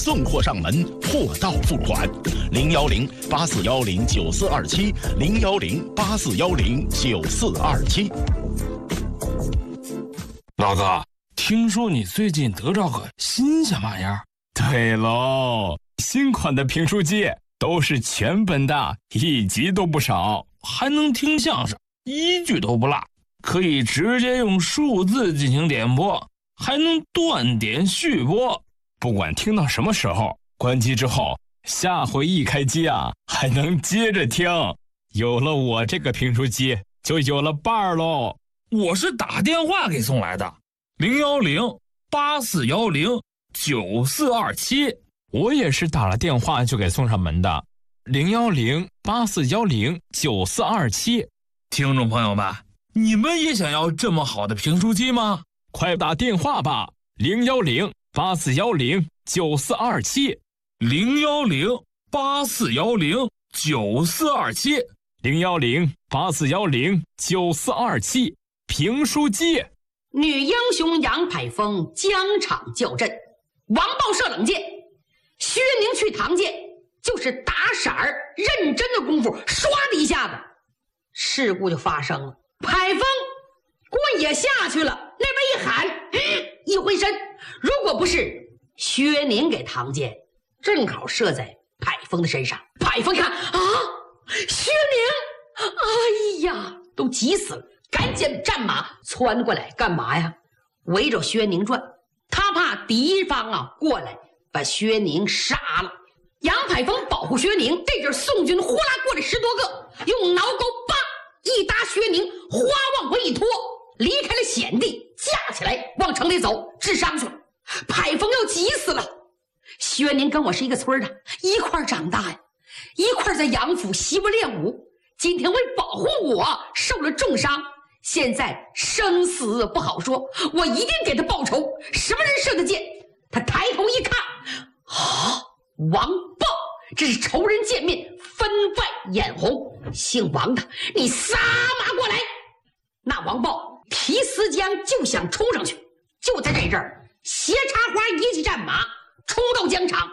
送货上门，货到付款。010-8410-9427，010-8410-9427。 老哥，听说你最近得着个新鲜玩意儿？ 对喽，新款的评书机都是全本的，1集都不少， 还能听相声，1句都不落，可以直接用数字进行点播，还能断点续播， 不管听到什么时候，关机之后下回一开机啊，还能接着听。有了我这个评书机，就有了伴儿喽。 我是打电话给送来的，010-8410-9427。 我也是打了电话就给送上门的，010-8410-9427。 听众朋友们，你们也想要这么好的评书机吗？ 快打电话吧，010-8410-9427。 010-8410-9427。 010-8410-9427。评书机。 女英雄杨排风疆场叫阵，王豹射冷箭，薛宁去唐剑，就是打色儿认真的功夫，唰的一下子，事故就发生了。排风棍也下去了，那边一喊，一回身，如果不是薛宁给唐箭，正好射在排风的身上。排风看啊，薛宁，哎呀，都急死了，赶紧战马窜过来，干嘛呀？围着薛宁转，他怕敌方啊过来把薛宁杀了。杨排风保护薛宁，这阵宋军呼啦过来10多个，用挠钩叭一搭薛宁，花往回一拖，离开了险地，架起来往城里走，治伤去了。排风要急死了。薛宁跟我是一个村的，一块长大呀，一块在杨府习武练武，今天为保护我受了重伤，现在生死不好说，我一定给他报仇。什么人射的箭？他抬头一看，啊，王豹，这是仇人见面，分外眼红。姓王的，你撒马过来！那王豹提丝缰就想冲上去，就在这阵儿，斜插花一骑战马冲到疆场，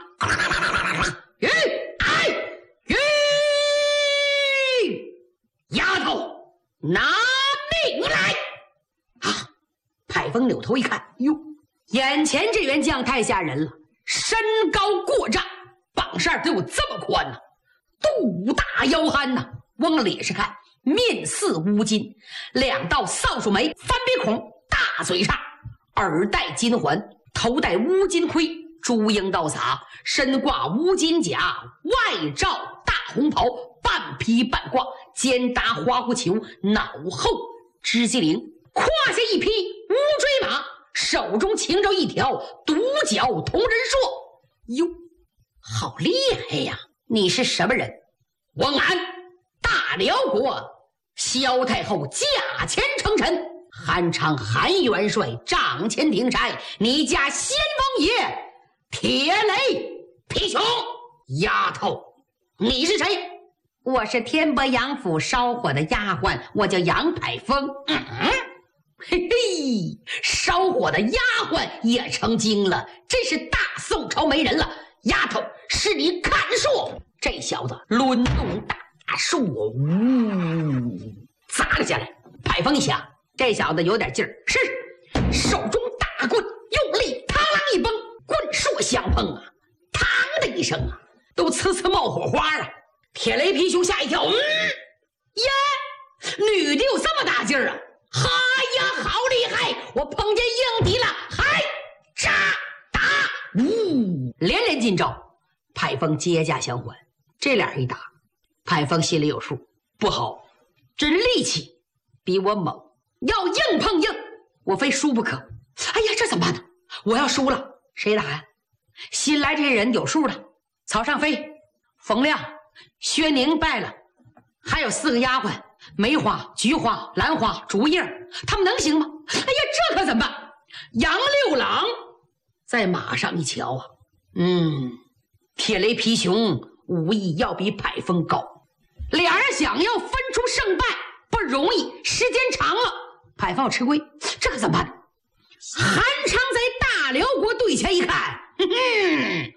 丫头，拿命来！啊！排风扭头一看，哟，眼前这员将太吓人了，身高过丈，膀扇得有这么宽呢，肚大腰憨呢，往脸上看，面似乌金，2道扫帚眉，翻鼻孔，大嘴上，耳戴金环，头戴乌金盔，朱缨倒洒，身挂乌金甲，外罩大红袍，半披半挂，肩搭花狐裘，脑后织机灵，胯下一匹乌骓马，手中擎着一条独角铜人槊。哟，好厉害呀！你是什么人？我俺大辽国萧太后驾前称臣，韩昌韩元帅帐前顶差，你家先王爷铁雷皮熊。丫头，你是谁？我是天伯杨府烧火的丫鬟，我叫杨排风。嘿嘿，烧火的丫鬟也成精了，真是大宋朝没人了。丫头，是你看树。这小子抡动大树，呜，砸了下来。排风一想，这小子有点劲儿，是手中大棍用力，嘡啷一崩，棍槊相碰啊，嘡的一声啊，都呲呲冒火花啊。铁雷皮熊吓一跳，耶，女的有这么大劲儿啊！哈呀，好厉害！我碰见硬敌了，嗨，扎打，呜，连连进招。排风接驾相还，这俩人一打，排风心里有数，不好，这力气比我猛，要硬碰硬，我非输不可。哎呀，这怎么办呢？我要输了，谁打呀？新来这些人有数了，曹尚飞、冯亮、薛宁败了，还有4个丫鬟，梅花、菊花、兰花、竹叶，他们能行吗？哎呀，这可怎么办？杨六郎在马上一瞧啊，铁雷皮熊武艺要比排风高，俩人想要分出胜败不容易，时间长了排风吃亏，这可怎么办？韩昌在大辽国队前一看，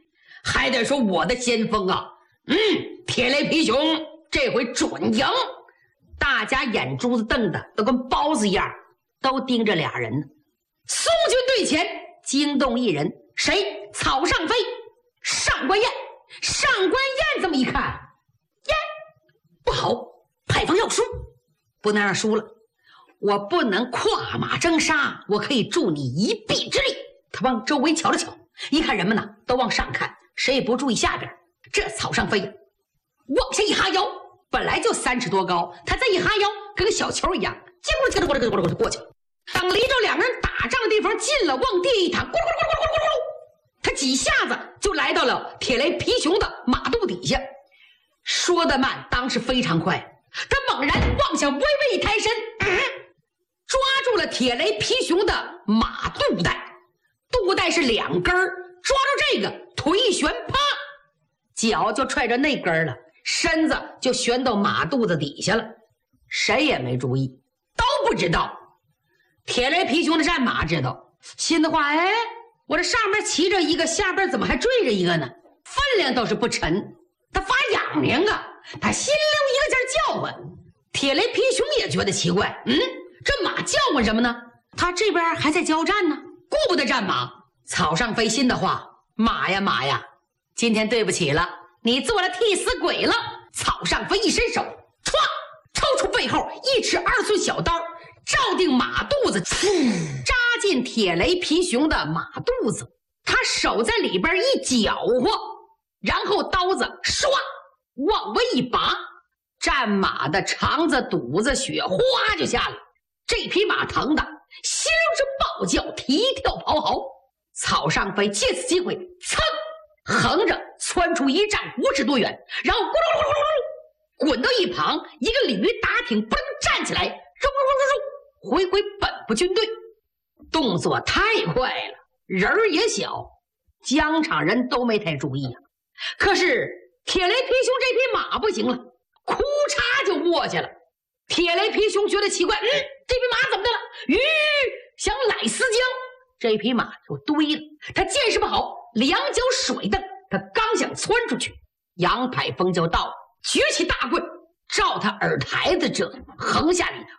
还得说我的先锋啊，铁雷皮熊这回准赢。大家眼珠子瞪的都跟包子一样，都盯着俩人呢。宋军队前惊动一人，谁？草上飞，上官燕。上官燕这么一看，燕不好，派方要输，不能让输了。我不能跨马征沙，我可以助你一臂之力。他往周围瞧了瞧，一看人们呢都往上看，谁也不注意下边。这草上飞往下一哈腰，本来就3尺多高，他再一哈腰，跟个小球一样，叽咕噜过去了。等离着两个人打仗的地方近了，往地一躺，咕噜咕噜咕噜咕噜咕噜，他几下子就来到了铁雷皮熊的马肚底下。说得慢，当时非常快，他猛然往下微微一抬身，抓住了铁雷皮熊的马肚带。肚带是2根，抓住这个，腿一旋，啪，脚就踹着那根了，身子就旋到马肚子底下了。谁也没注意，都不知道。铁雷皮熊的战马知道，心的话，我这上面骑着一个，下边怎么还坠着一个呢？分量倒是不沉，他发痒痒啊，他心溜一个劲儿叫唤。铁雷皮熊也觉得奇怪，这马叫唤什么呢？他这边还在交战呢，顾不得战马。草上飞心的话，马呀马呀，今天对不起了，你做了替死鬼了。草上飞一伸手，歘，抽出背后1尺2寸小刀，照定马肚子，扎进铁雷皮熊的马肚子。他手在里边一搅和，然后刀子唰往外一拔，战马的肠子肚子血哗就下来。这匹马疼的心中是暴叫，啼跳咆嚎。草上飞借此机会噌横着窜出1丈5尺多远，然后咕噜噜噜噜噜滚到一旁，一个鲤鱼打挺，不能站起来，回本部军队。动作太快了，人儿也小，疆场人都没太注意啊。可是铁雷皮熊这匹马不行了，哭嚓就卧下了。铁雷皮熊觉得奇怪，这匹马怎么的了？想揽丝缰，这匹马就堆了。他见势不好，2脚甩蹬，他刚想窜出去，杨排风就到了，举起大棍照他耳台子这横下里，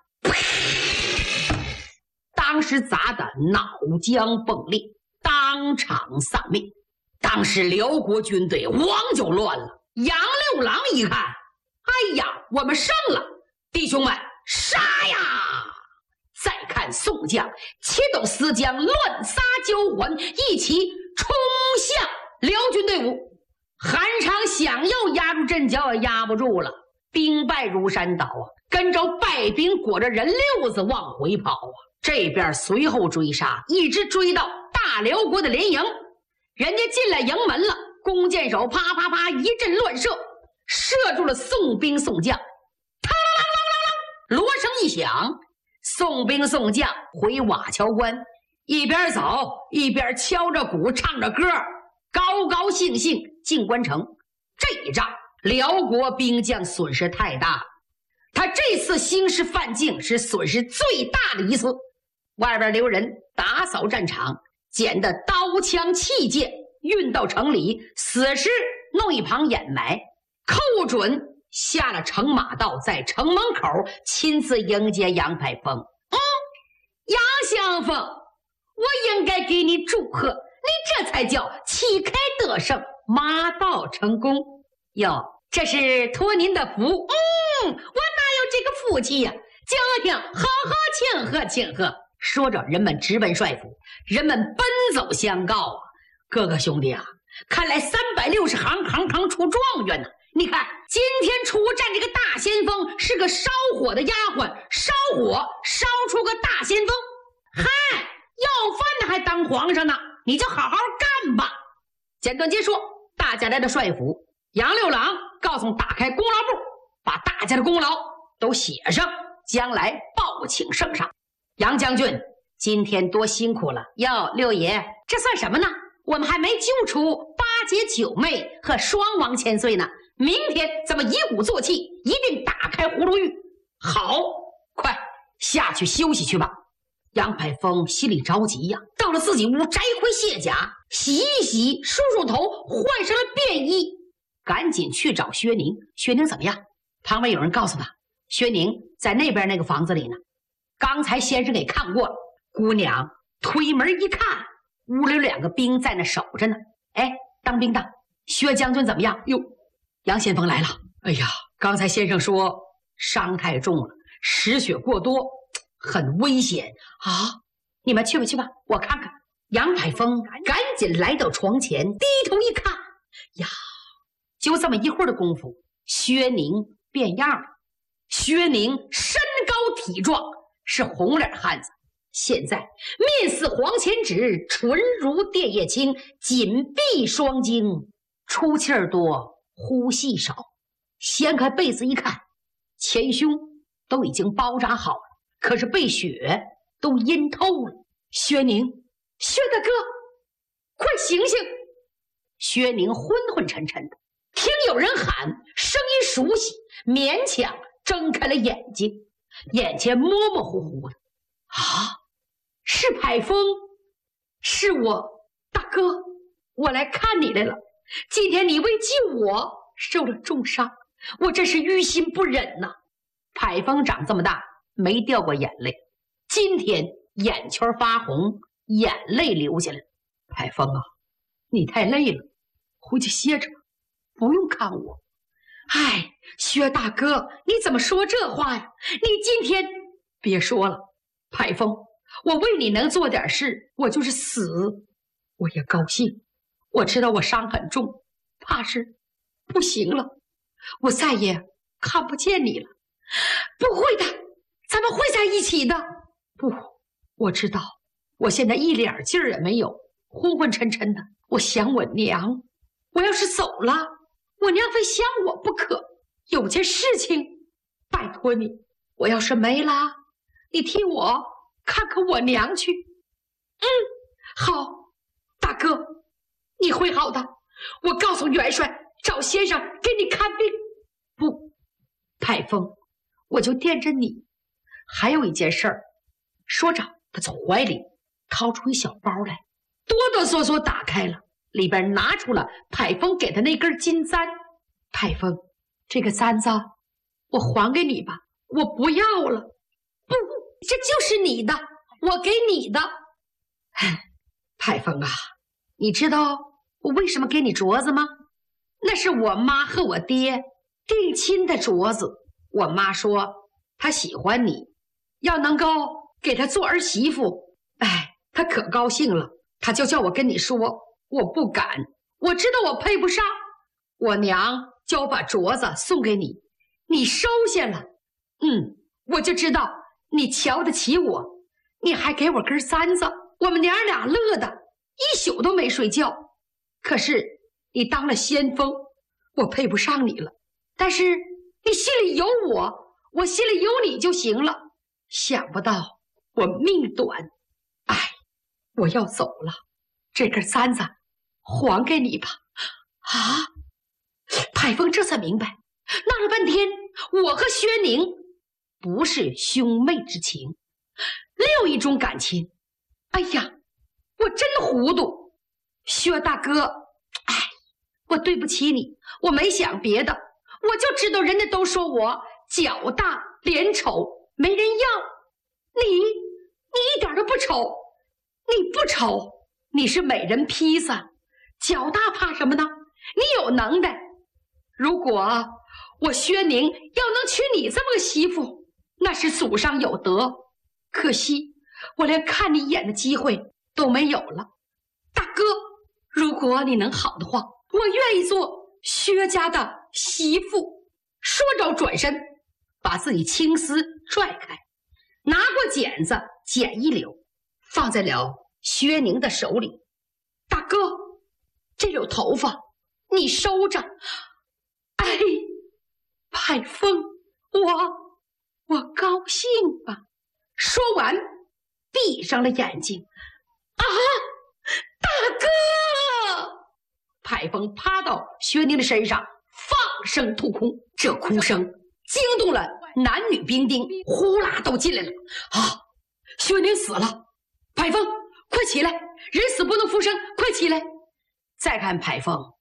当时砸得脑浆迸裂，当场丧命。当时辽国军队汪就乱了。杨六郎一看，哎呀，我们胜了，弟兄们杀呀！再看宋将切动丝缰，乱撒交环，一起冲向辽军队伍。韩昌想要压住阵脚也压不住了，兵败如山倒啊，跟着败兵裹着人溜子往回跑啊。这边随后追杀，一直追到大辽国的连营，人家进来营门了，弓箭手啪啪啪一阵乱射，射住了宋兵宋将。嘡啷啷啷啷啷，锣声一响，宋兵宋将回瓦桥关，一边走一边敲着鼓唱着歌，高高兴兴进关城。这一仗辽国兵将损失太大了，他这次兴师犯境是损失最大的一次。外边留人打扫战场，捡的刀枪器械运到城里，死尸弄一旁掩埋，寇准下了城马道，在城门口亲自迎接杨排风。杨相逢，我应该给你祝贺，你这才叫旗开得胜，马到成功哟，这是托您的福。我哪有这个福气呀？请好好庆贺庆贺。说着，人们直奔帅府，人们奔走相告啊！各个兄弟啊，看来360行出状元呢。你看，今天出战这个大先锋是个烧火的丫鬟，烧火烧出个大先锋。嗨，要饭的还当皇上呢，你就好好干吧。简短结束，大家来到帅府，杨六郎告诉打开功劳簿，把大家的功劳都写上，将来报请圣上。杨将军，今天多辛苦了。哟，六爷，这算什么呢？我们还没救出8姐9妹和双王千岁呢。明天咱们一鼓作气，一定打开葫芦峪。好，快下去休息去吧。 杨排风心里着急呀，到了自己屋摘盔卸甲，洗一洗，梳梳头，换上了便衣，赶紧去找薛宁。薛宁怎么样？旁边有人告诉他，薛宁在那边那个房子里呢，刚才先生给看过了。姑娘推门一看，屋里有2个兵在那守着呢。哎，当兵的，薛将军怎么样？哟，杨先锋来了。哎呀，刚才先生说伤太重了，失血过多，很危险啊！你们去吧去吧，我看看。杨排风赶紧来到床前，低头一看，呀，就这么一会儿的功夫，薛宁变样了。薛宁身高体壮，是红脸汉子，现在面似黄钱纸，唇如电叶青，紧闭双睛，出气儿多，呼吸少。掀开被子一看，前胸都已经包扎好了，可是被血都阴透了。薛宁，薛大哥，快醒醒！薛宁昏昏沉沉的，听有人喊，声音熟悉，勉强睁开了眼睛，眼前模模糊糊的。啊，是排风，是我，大哥，我来看你来了。今天你为救我受了重伤，我真是于心不忍呐。排风长这么大没掉过眼泪，今天眼圈发红，眼泪流下来了。排风啊，你太累了，回去歇着吧，不用看我。哎，薛大哥，你怎么说这话呀？你今天别说了，排风，我为你能做点事，我就是死我也高兴。我知道我伤很重，怕是不行了，我再也看不见你了。不会的，咱们会在一起的。不，我知道，我现在一点劲儿也没有，昏昏沉沉的。我想我娘，我要是走了，我娘非想我不可。有件事情，拜托你，我要是没了，你替我看看我娘去。好，大哥，你会好的。我告诉元帅，找先生给你看病。不，排风，我就惦着你。还有一件事儿，说着，他从怀里掏出一小包来，哆哆嗦嗦打开了，里边拿出了排风给他那根金簪。排风，这个簪子我还给你吧，我不要了。不，这就是你的，我给你的。排风啊，你知道我为什么给你镯子吗？那是我妈和我爹定亲的镯子。我妈说她喜欢你，要能够给她做儿媳妇，哎，她可高兴了。她就叫我跟你说，我不敢，我知道我配不上。我娘叫我把镯子送给你，你收下了。我就知道你瞧得起我，你还给我根簪子，我们娘俩乐的一宿都没睡觉。可是你当了先锋，我配不上你了。但是你心里有我，我心里有你就行了。想不到我命短，哎，我要走了，这根簪子还给你吧。啊，排风这才明白，闹了半天，我和薛宁不是兄妹之情，另有一种感情。哎呀，我真糊涂，薛大哥，哎，我对不起你，我没想别的，我就知道人家都说我脚大脸丑没人要，你一点都不丑，你不丑，你是美人披萨，脚大怕什么呢？你有能耐。如果我薛宁要能娶你这么个媳妇，那是祖上有德，可惜我连看你一眼的机会都没有了。大哥，如果你能好的话，我愿意做薛家的媳妇。说着转身，把自己青丝拽开，拿过剪子剪一绺，放在了薛宁的手里。大哥，这绺头发你收着。哎，排风，我高兴吧。说完闭上了眼睛。啊，大哥！排风趴到薛宁的身上放声痛哭，这哭声惊动了男女兵丁，呼啦都进来了。啊， 薛宁死了，排风，快起来！人死不能复生，快起来！再看排风，